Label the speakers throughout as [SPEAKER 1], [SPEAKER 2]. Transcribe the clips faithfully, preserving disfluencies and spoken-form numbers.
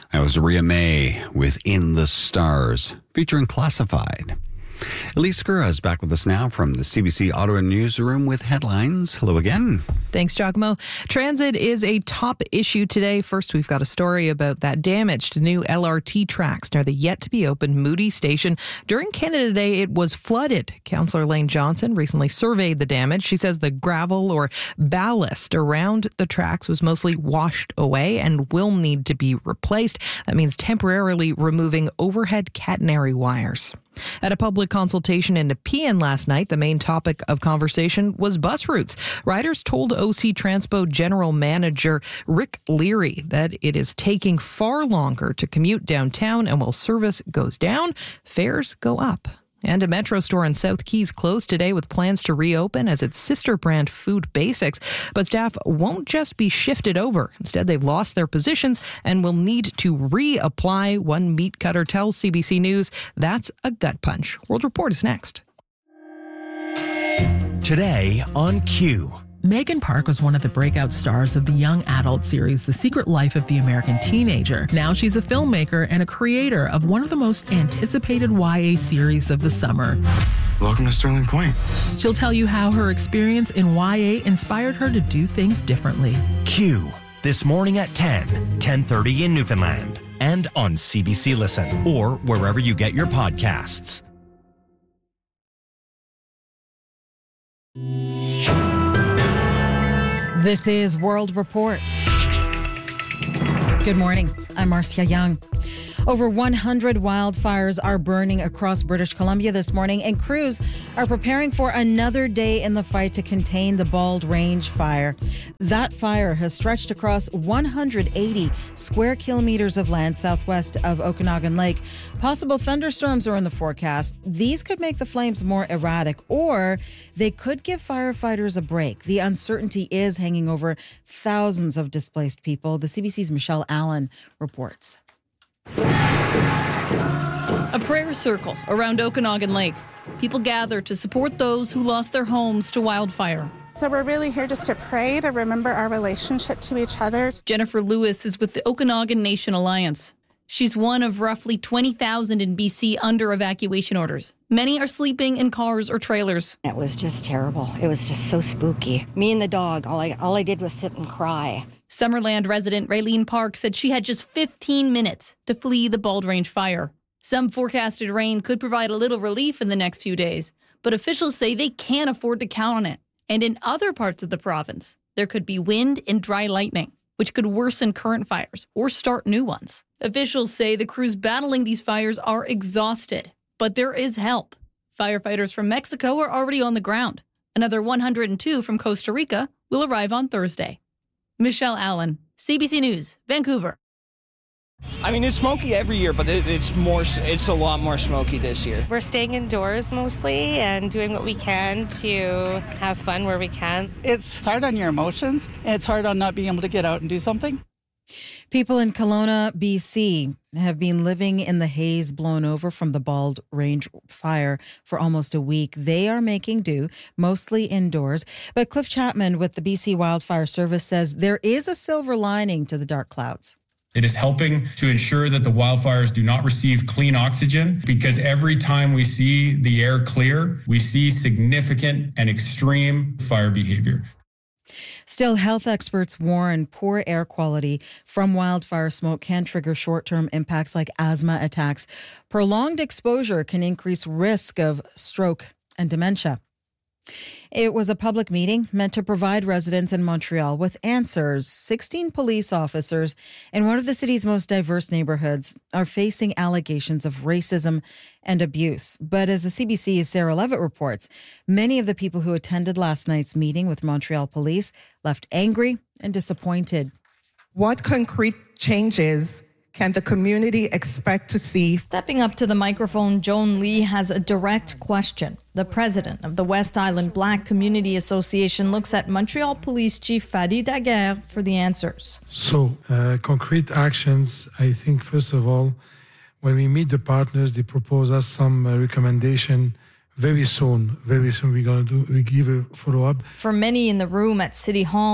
[SPEAKER 1] That was Ria May with In the Stars, featuring Classified. Elise Skura is back with us now from the C B C Ottawa Newsroom with headlines. Hello again.
[SPEAKER 2] Thanks, Giacomo. Transit is a top issue today. First, we've got a story about that damage to new L R T tracks near the yet-to-be-opened Moody Station. During Canada Day, it was flooded. Councillor Lane Johnson recently surveyed the damage. She says the gravel or ballast around the tracks was mostly washed away and will need to be replaced. That means temporarily removing overhead catenary wires. At a public consultation in Nepean last night, the main topic of conversation was bus routes. Riders told O C Transpo General Manager Rick Leary that it is taking far longer to commute downtown, and while service goes down, fares go up. And a Metro store in South Keys closed today with plans to reopen as its sister brand Food Basics. But staff won't just be shifted over. Instead, they've lost their positions and will need to reapply. One meat cutter tells C B C News that's a gut punch. World Report is next.
[SPEAKER 3] Today on Q.
[SPEAKER 4] Megan Park was one of the breakout stars of the young adult series The Secret Life of the American Teenager. Now she's a filmmaker and a creator of one of the most anticipated Y A series of the summer.
[SPEAKER 5] Welcome to Sterling Point.
[SPEAKER 4] She'll tell you how her experience in Y A inspired her to do things differently.
[SPEAKER 3] Q, this morning at ten, ten thirty in Newfoundland, and on C B C Listen, or wherever you get your podcasts.
[SPEAKER 6] This is World Report. Good morning. I'm Marcia Young. Over one hundred wildfires are burning across British Columbia this morning, and crews are preparing for another day in the fight to contain the Bald Range fire. That fire has stretched across one hundred eighty square kilometers of land southwest of Okanagan Lake. Possible thunderstorms are in the forecast. These could make the flames more erratic, or they could give firefighters a break. The uncertainty is hanging over thousands of displaced people. The C B C's Michelle Allen reports.
[SPEAKER 7] A prayer circle around Okanagan Lake. People gather to support those who lost their homes to wildfire.
[SPEAKER 8] So we're really here just to pray, to remember our relationship to each other.
[SPEAKER 7] Jennifer Lewis is with the Okanagan Nation Alliance. She's one of roughly twenty thousand in B C under evacuation orders. Many are sleeping in cars or trailers.
[SPEAKER 9] It was just terrible. It was just so spooky. Me and the dog, all I, all I did was sit and cry.
[SPEAKER 7] Summerland resident Raylene Park said she had just fifteen minutes to flee the Bald Range fire. Some forecasted rain could provide a little relief in the next few days, but officials say they can't afford to count on it. And in other parts of the province, there could be wind and dry lightning, which could worsen current fires or start new ones. Officials say the crews battling these fires are exhausted, but there is help. Firefighters from Mexico are already on the ground. Another one hundred two from Costa Rica will arrive on Thursday. Michelle Allen, C B C News, Vancouver.
[SPEAKER 10] I mean, it's smoky every year, but it, it's more. It's a lot more smoky this year.
[SPEAKER 11] We're staying indoors mostly and doing what we can to have fun where we can.
[SPEAKER 12] It's hard on your emotions, and it's hard on not being able to get out and do something.
[SPEAKER 6] People in Kelowna, B C, have been living in the haze blown over from the Bald Range fire for almost a week. They are making do, mostly indoors. But Cliff Chapman with the B C Wildfire Service says there is a silver lining to the dark clouds.
[SPEAKER 13] It is helping to ensure that the wildfires do not receive clean oxygen, because every time we see the air clear, we see significant and extreme fire behavior.
[SPEAKER 6] Still, health experts warn poor air quality from wildfire smoke can trigger short-term impacts like asthma attacks. Prolonged exposure can increase risk of stroke and dementia. It was a public meeting meant to provide residents in Montreal with answers. sixteen police officers in one of the city's most diverse neighborhoods are facing allegations of racism and abuse. But as the C B C's Sarah Levitt reports, many of the people who attended last night's meeting with Montreal police left angry and disappointed.
[SPEAKER 14] What concrete changes can the community expect to see?
[SPEAKER 15] Stepping up to the microphone, Joan Lee has a direct question. The president of the West Island Black Community Association looks at Montreal Police Chief Fadi Daguerre for the answers.
[SPEAKER 16] So, uh, concrete actions, I think, first of all, when we meet the partners, they propose us some uh, recommendation very soon. Very soon we're going to do, we give a follow-up.
[SPEAKER 15] For many in the room at City Hall,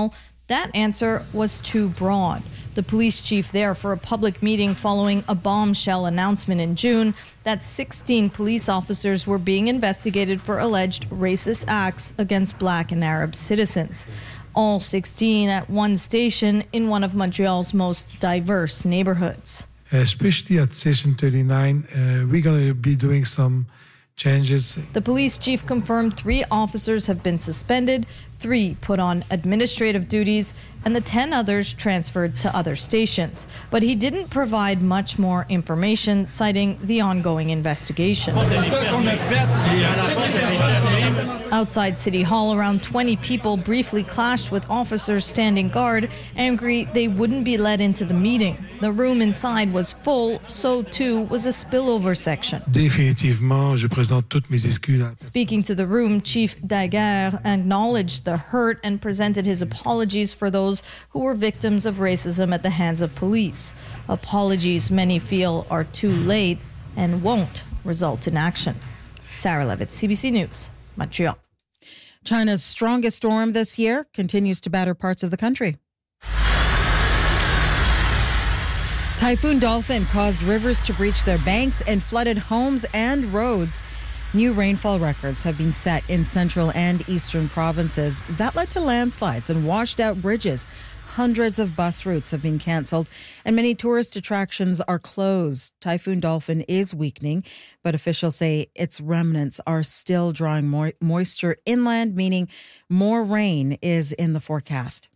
[SPEAKER 15] That answer was too broad. The police chief there for a public meeting following a bombshell announcement in June that sixteen police officers were being investigated for alleged racist acts against Black and Arab citizens. All sixteen at one station in one of Montreal's most diverse neighborhoods.
[SPEAKER 16] Especially at Station thirty-nine, uh, we're going to be doing some changes.
[SPEAKER 15] The police chief confirmed three officers have been suspended, three put on administrative duties, and the ten others transferred to other stations. But he didn't provide much more information, citing the ongoing investigation. Outside City Hall, around twenty people briefly clashed with officers standing guard, angry they wouldn't be let into the meeting. The room inside was full, so too was a spillover section.
[SPEAKER 16] Définitivement, je présente toutes mes excuses.
[SPEAKER 15] Speaking to the room, Chief Daguerre acknowledged the hurt and presented his apologies for those who were victims of racism at the hands of police. Apologies many feel are too late and won't result in action. Sarah Levitt, C B C News, Montreal.
[SPEAKER 6] China's strongest storm this year continues to batter parts of the country. Typhoon Dolphin caused rivers to breach their banks and flooded homes and roads. New rainfall records have been set in central and eastern provinces. That led to landslides and washed out bridges. Hundreds of bus routes have been cancelled and many tourist attractions are closed. Typhoon Dolphin is weakening, but officials say its remnants are still drawing more moisture inland, meaning more rain is in the forecast.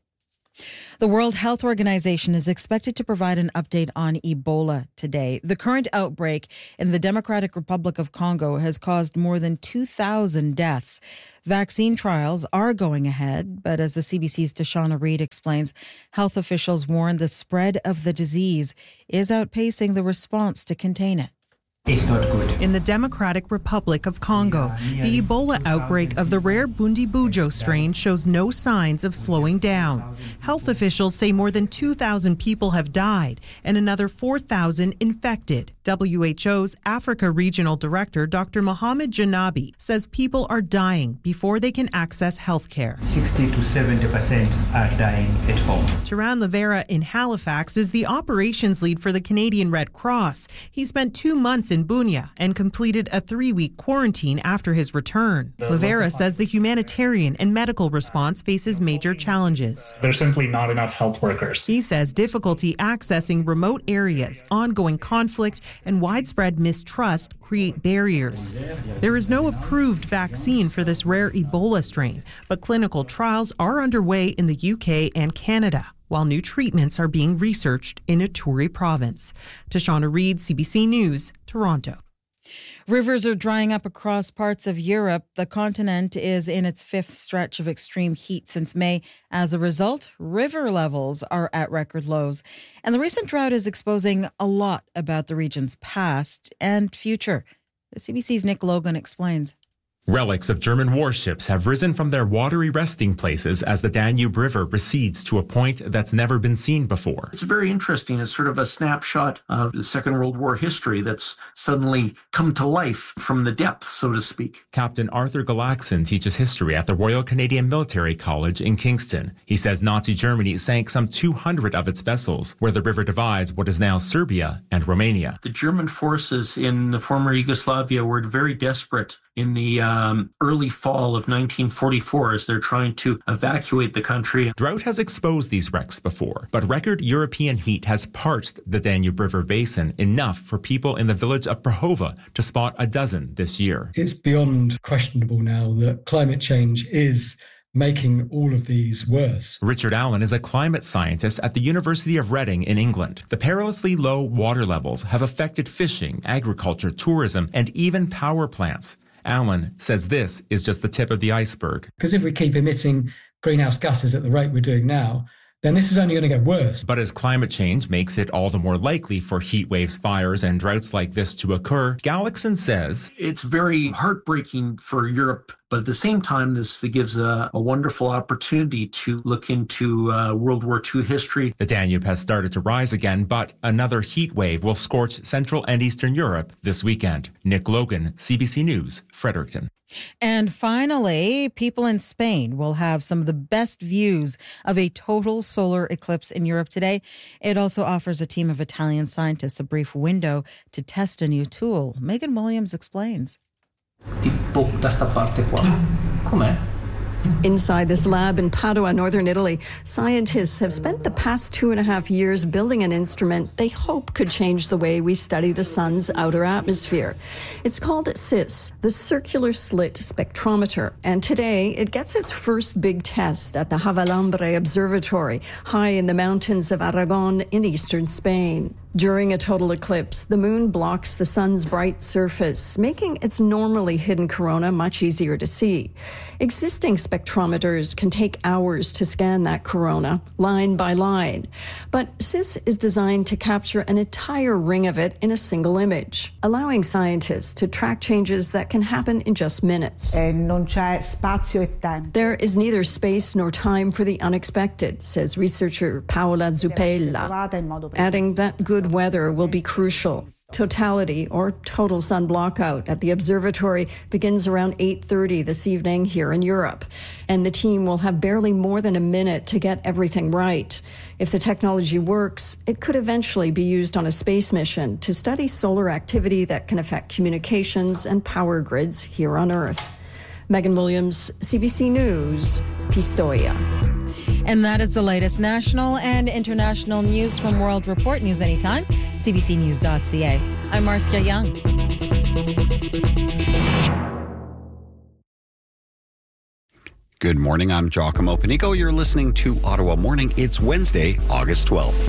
[SPEAKER 6] The World Health Organization is expected to provide an update on Ebola today. The current outbreak in the Democratic Republic of Congo has caused more than two thousand deaths. Vaccine trials are going ahead, but as the C B C's Tashana Reid explains, health officials warn the spread of the disease is outpacing the response to contain it.
[SPEAKER 17] It's not good.
[SPEAKER 2] In the Democratic Republic of Congo, the Ebola outbreak of the rare Bundibugyo strain shows no signs of slowing down. Health officials say more than two thousand people have died and another four thousand infected. W H O's Africa Regional Director, Doctor Mohamed Janabi, says people are dying before they can access health care.
[SPEAKER 17] sixty to seventy percent are dying at home.
[SPEAKER 2] Taran Livera in Halifax is the operations lead for the Canadian Red Cross. He spent two months in Bunia and completed a three-week quarantine after his return. Livera says the humanitarian and medical response faces major challenges.
[SPEAKER 18] There's simply not enough health workers.
[SPEAKER 2] He says difficulty accessing remote areas, ongoing conflict, and widespread mistrust create barriers. There is no approved vaccine for this rare Ebola strain, but clinical trials are underway in the U K and Canada, while new treatments are being researched in Ituri province. Tashana Reid, C B C News, Toronto.
[SPEAKER 6] Rivers are drying up across parts of Europe. The continent is in its fifth stretch of extreme heat since May. As a result, river levels are at record lows. And the recent drought is exposing a lot about the region's past and future. The C B C's Nick Logan explains.
[SPEAKER 19] Relics of German warships have risen from their watery resting places as the Danube River recedes to a point that's never been seen before.
[SPEAKER 20] It's very interesting. It's sort of a snapshot of the Second World War history that's suddenly come to life from the depths, so to speak.
[SPEAKER 19] Captain Arthur Galaxon teaches history at the Royal Canadian Military College in Kingston. He says Nazi Germany sank some two hundred of its vessels, where the river divides what is now Serbia and Romania.
[SPEAKER 20] The German forces in the former Yugoslavia were very desperate in the um, early fall of nineteen forty-four as they're trying to evacuate the country.
[SPEAKER 19] Drought has exposed these wrecks before, but record European heat has parched the Danube River basin enough for people in the village of Prahova to spot a dozen this year.
[SPEAKER 21] It's beyond questionable now that climate change is making all of these worse.
[SPEAKER 19] Richard Allen is a climate scientist at the University of Reading in England. The perilously low water levels have affected fishing, agriculture, tourism, and even power plants. Allen says this is just the tip of the iceberg.
[SPEAKER 21] Because if we keep emitting greenhouse gases at the rate we're doing now, then this is only going to get worse.
[SPEAKER 19] But as climate change makes it all the more likely for heat waves, fires, and droughts like this to occur, Galaxon says
[SPEAKER 20] it's very heartbreaking for Europe, but at the same time, this gives a, a wonderful opportunity to look into uh, World War Two history.
[SPEAKER 19] The Danube has started to rise again, but another heat wave will scorch Central and Eastern Europe this weekend. Nick Logan, C B C News, Fredericton.
[SPEAKER 6] And finally, people in Spain will have some of the best views of a total solar eclipse in Europe today. It also offers a team of Italian scientists a brief window to test a new tool. Megan Williams explains.
[SPEAKER 1] Tipo da sta parte qua. Com'è?
[SPEAKER 22] Inside this lab in Padua, northern Italy, scientists have spent the past two and a half years building an instrument they hope could change the way we study the sun's outer atmosphere. It's called C I S, the Circular Slit Spectrometer, and today it gets its first big test at the Javalambre Observatory, high in the mountains of Aragon in eastern Spain. During a total eclipse, the moon blocks the sun's bright surface, making its normally hidden corona much easier to see. Existing spectrometers can take hours to scan that corona, line by line. But C I S is designed to capture an entire ring of it in a single image, allowing scientists to track changes that can happen in just minutes.
[SPEAKER 23] Non c'è spazio e tempo.
[SPEAKER 22] There is neither space nor time for the unexpected, says researcher Paola Zuppella, adding that good weather will be crucial. Totality, or total sun blockout, at the observatory begins around eight thirty this evening here in Europe, and the team will have barely more than a minute to get everything right. If the technology works, it could eventually be used on a space mission to study solar activity that can affect communications and power grids here on Earth. Megan Williams, C B C News, Pistoia.
[SPEAKER 6] And that is the latest national and international news from World Report. News anytime, c b c news dot c a. I'm Marcia Young.
[SPEAKER 24] Good morning, I'm Giacomo Panico. You're listening to Ottawa Morning. It's Wednesday, August twelfth.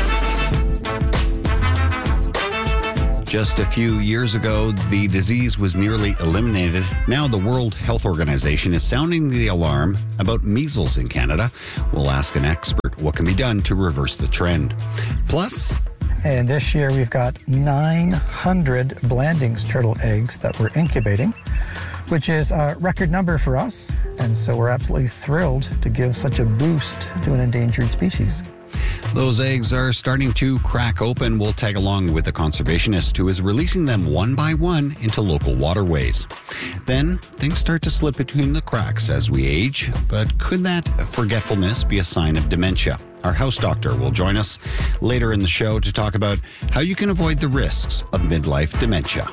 [SPEAKER 24] Just a few years ago, the disease was nearly eliminated. Now the World Health Organization is sounding the alarm about measles in Canada. We'll ask an expert what can be done to reverse the trend. Plus,
[SPEAKER 25] and this year we've got nine hundred Blandings turtle eggs that we're incubating, which is a record number for us. And so we're absolutely thrilled to give such a boost to an endangered species.
[SPEAKER 24] Those eggs are starting to crack open. We'll tag along with a conservationist who is releasing them one by one into local waterways. Then things start to slip between the cracks as we age, but could that forgetfulness be a sign of dementia? Our house doctor will join us later in the show to talk about how you can avoid the risks of midlife dementia.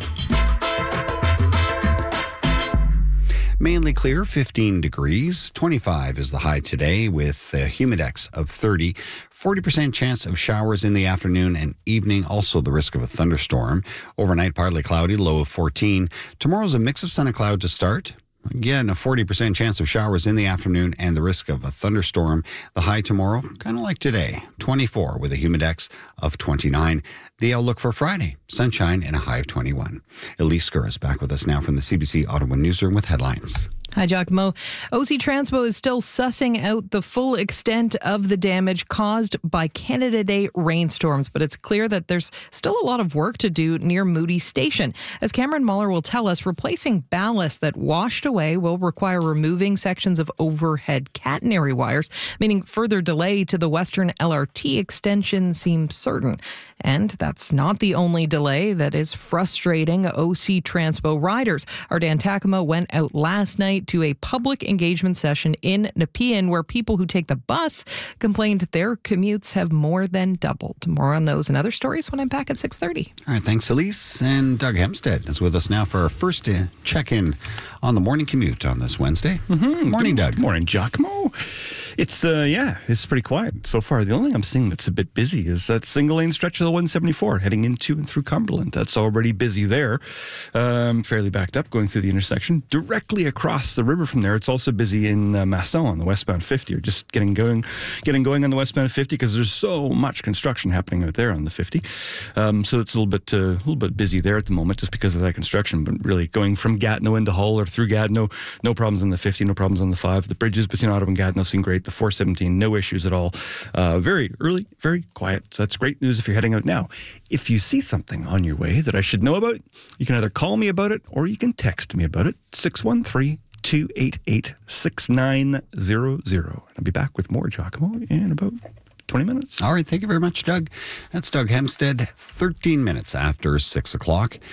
[SPEAKER 24] Mainly clear, fifteen degrees. twenty-five is the high today with a humidex of thirty. forty percent chance of showers in the afternoon and evening. Also the risk of a thunderstorm. Overnight, partly cloudy, low of fourteen. Tomorrow's a mix of sun and cloud to start. Again, a forty percent chance of showers in the afternoon and the risk of a thunderstorm. The high tomorrow, kind of like today, twenty-four with a humidex of twenty-nine. The outlook for Friday, sunshine and a high of twenty-one. Elise Skur is back with us now from the C B C Ottawa Newsroom with headlines.
[SPEAKER 2] Hi, Giacomo. O C Transpo is still sussing out the full extent of the damage caused by Canada Day rainstorms, but it's clear that there's still a lot of work to do near Moody Station. As Cameron Muller will tell us, replacing ballast that washed away will require removing sections of overhead catenary wires, meaning further delay to the Western L R T extension seems certain. And that's not the only delay that is frustrating O C Transpo riders. Our Dan Takamo went out last night to a public engagement session in Nepean where people who take the bus complained their commutes have more than doubled. More on those and other stories when I'm back at six thirty.
[SPEAKER 24] All right, thanks, Elise. And Doug Hempstead is with us now for our first uh, check-in on the morning commute on this Wednesday.
[SPEAKER 26] Mm-hmm.
[SPEAKER 24] Morning, Doug.
[SPEAKER 26] Good morning, Giacomo. It's, uh, yeah, it's pretty quiet so far. The only thing I'm seeing that's a bit busy is that single-lane stretch of the one seventy-four heading into and through Cumberland. That's already busy there. Um, fairly backed up going through the intersection. Directly across the river from there, it's also busy in uh, Masson on the westbound fifty, or just getting going getting going on the westbound fifty because there's so much construction happening out there on the fifty. Um, so it's a little bit uh, a little bit busy there at the moment just because of that construction. But really going from Gatineau into Hull or through Gatineau, no problems on the fifty, no problems on the five. The bridges between Ottawa and Gatineau seem great. The four seventeen, no issues at all. Uh, very early, very quiet. So that's great news if you're heading out now. If you see something on your way that I should know about, you can either call me about it or you can text me about it. six one three, two eight eight, six nine zero zero. I'll be back with more Giacomo in about twenty minutes.
[SPEAKER 24] All right, thank you very much, Doug. That's Doug Hempstead, thirteen minutes after six o'clock.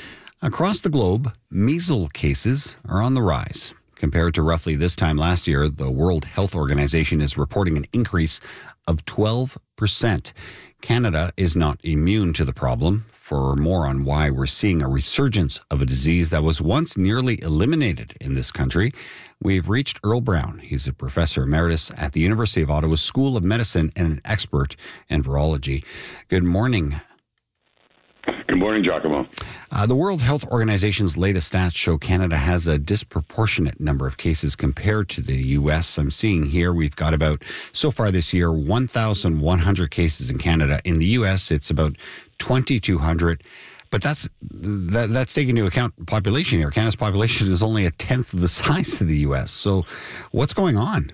[SPEAKER 24] Across the globe, measles cases are on the rise. Compared to roughly this time last year, the World Health Organization is reporting an increase of twelve percent. Canada is not immune to the problem. For more on why we're seeing a resurgence of a disease that was once nearly eliminated in this country, we've reached Earl Brown. He's a professor emeritus at the University of Ottawa School of Medicine and an expert in virology. Good morning.
[SPEAKER 3] Good morning, Giacomo.
[SPEAKER 24] Uh, the World Health Organization's latest stats show Canada has a disproportionate number of cases compared to the U S. I'm seeing here we've got about, so far this year, one thousand one hundred cases in Canada. In the U S, it's about twenty-two hundred. But that's that, that's taking into account population here. Canada's population is only a tenth of the size of the U S. So what's going on?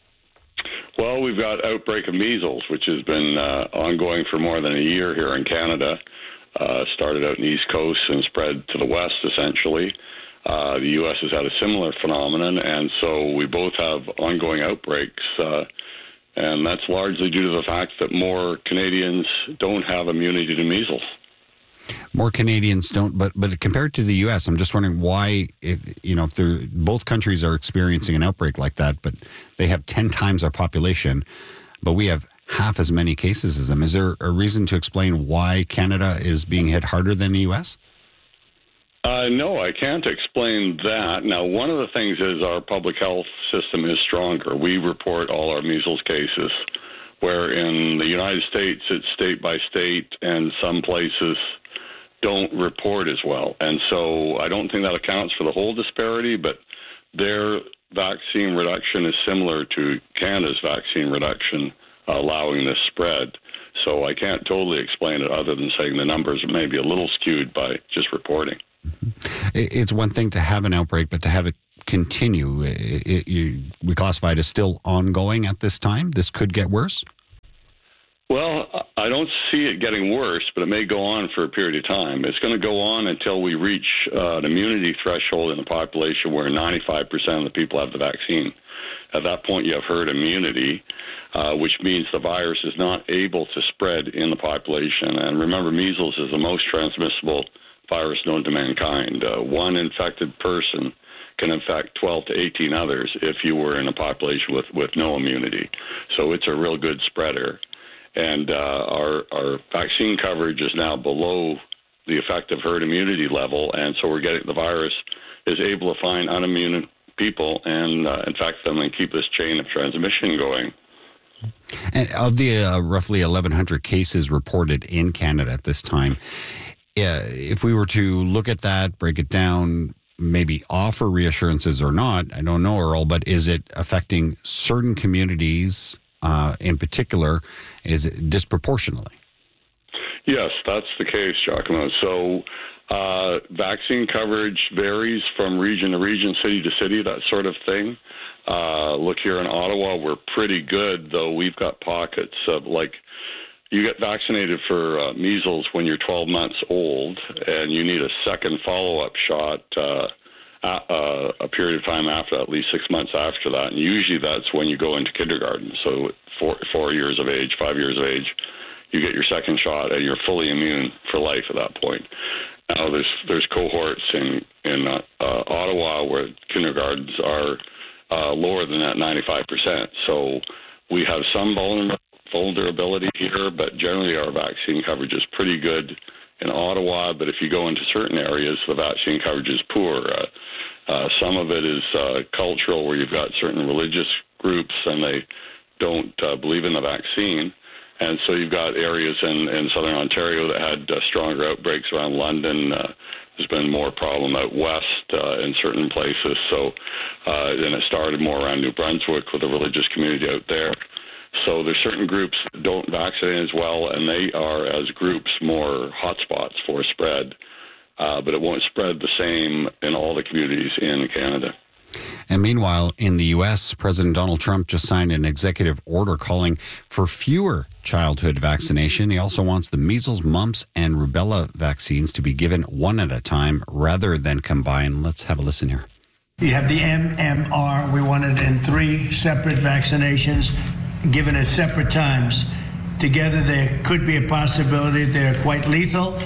[SPEAKER 3] Well, we've got outbreak of measles, which has been uh, ongoing for more than a year here in Canada. Uh, started out in the East Coast and spread to the West, essentially. Uh, the U S has had a similar phenomenon, and so we both have ongoing outbreaks, uh, and that's largely due to the fact that more Canadians don't have immunity to measles.
[SPEAKER 24] More Canadians don't, but but compared to the U S, I'm just wondering why, it, you know, if they're, both countries are experiencing an outbreak like that, but they have ten times our population, but we have half as many cases as them. Is there a reason to explain why Canada is being hit harder than the U S?
[SPEAKER 3] Uh, no, I can't explain that. Now, one of the things is our public health system is stronger. We report all our measles cases, where in the United States, it's state by state, and some places don't report as well. And so I don't think that accounts for the whole disparity, but their vaccine reduction is similar to Canada's vaccine reduction, allowing this spread. So I can't totally explain it other than saying the numbers may be a little skewed by just reporting.
[SPEAKER 24] Mm-hmm. It's one thing to have an outbreak, but to have it continue, it, it, you, we classify it as still ongoing at this time? This could get worse?
[SPEAKER 3] Well, I don't see it getting worse, but it may go on for a period of time. It's going to go on until we reach uh, an immunity threshold in the population where ninety-five percent of the people have the vaccine. At that point, you have herd immunity, uh, which means the virus is not able to spread in the population. And remember, measles is the most transmissible virus known to mankind. Uh, one infected person can infect twelve to eighteen others if you were in a population with, with no immunity. So it's a real good spreader. And uh, our, our vaccine coverage is now below the effective herd immunity level, and so we're getting the virus is able to find unimmune people and uh, infect them and keep this chain of transmission going.
[SPEAKER 24] And of the uh, roughly eleven hundred cases reported in Canada at this time, uh, if we were to look at that, break it down, maybe offer reassurances or not, I don't know, Earl, but is it affecting certain communities uh, in particular? Is it disproportionately?
[SPEAKER 3] Yes, that's the case, Giacomo. So uh, vaccine coverage varies from region to region, city to city, that sort of thing. Uh, look here in Ottawa, we're pretty good, though we've got pockets of, like, you get vaccinated for uh, measles when you're twelve months old, and you need a second follow-up shot uh, uh, a period of time after that, at least six months after that. And usually that's when you go into kindergarten. So four, four years of age, five years of age, you get your second shot, and you're fully immune for life at that point. Now, there's there's cohorts in, in uh, uh, Ottawa where kindergartens are uh, lower than that, ninety-five percent. So we have some vulner- vulnerability here, but generally our vaccine coverage is pretty good in Ottawa. But if you go into certain areas, the vaccine coverage is poor. Uh, uh, some of it is uh, cultural, where you've got certain religious groups and they don't uh, believe in the vaccine. And so you've got areas in, in southern Ontario that had uh, stronger outbreaks around London. Uh, there's been more problem out west uh, in certain places. So, uh, and it started more around New Brunswick with the religious community out there. So there's certain groups that don't vaccinate as well, and they are, as groups, more hotspots for spread. Uh, but it won't spread the same in all the communities in Canada.
[SPEAKER 24] And meanwhile, in the U S, President Donald Trump just signed an executive order calling for fewer childhood vaccination. He also wants the measles, mumps, and rubella vaccines to be given one at a time rather than combined. Let's have a listen here.
[SPEAKER 4] You have the M M R. We want it in three separate vaccinations, given at separate times. Together, there could be a possibility they're quite lethal,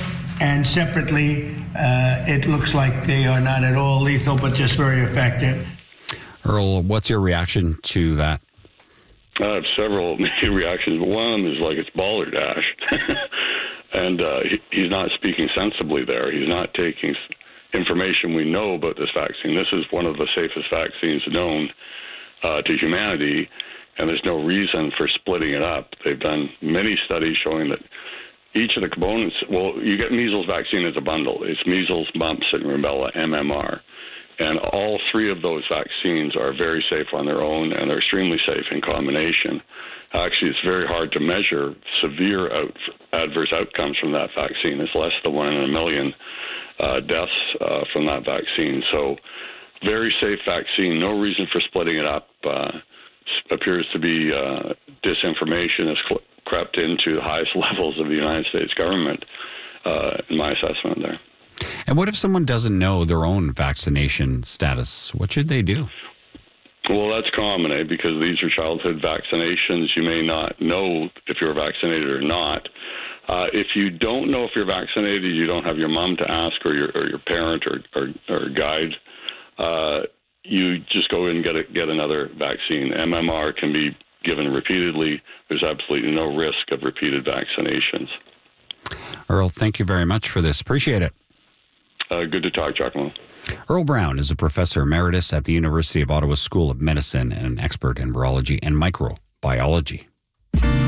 [SPEAKER 4] And separately, uh, it looks like they are not at all lethal, but just very effective.
[SPEAKER 24] Earl, what's your reaction to that?
[SPEAKER 3] I have several reactions, but one of them is like it's balderdash. and uh, he, he's not speaking sensibly there. He's not taking information we know about this vaccine. This is one of the safest vaccines known uh, to humanity, and there's no reason for splitting it up. They've done many studies showing that each of the components, well, you get measles vaccine as a bundle. It's measles, mumps, and rubella, M M R. And all three of those vaccines are very safe on their own, and they're extremely safe in combination. Actually, it's very hard to measure severe out, adverse outcomes from that vaccine. It's less than one in a million uh, deaths uh, from that vaccine. So very safe vaccine, no reason for splitting it up. Uh, appears to be uh, disinformation has cl- crept into the highest levels of the United States government, uh, in my assessment there.
[SPEAKER 24] And what if someone doesn't know their own vaccination status? What should they do?
[SPEAKER 3] Well, that's common, eh? Because these are childhood vaccinations. You may not know if you're vaccinated or not. Uh, if you don't know if you're vaccinated, you don't have your mom to ask or your or your parent or or, or guide. Uh, you just go in and get a, get another vaccine. M M R can be given repeatedly. There's absolutely no risk of repeated vaccinations.
[SPEAKER 24] Earl, thank you very much for this. Appreciate it.
[SPEAKER 3] Uh, good to talk, Giacomo.
[SPEAKER 24] Earl Brown is a professor emeritus at the University of Ottawa School of Medicine and an expert in virology and microbiology.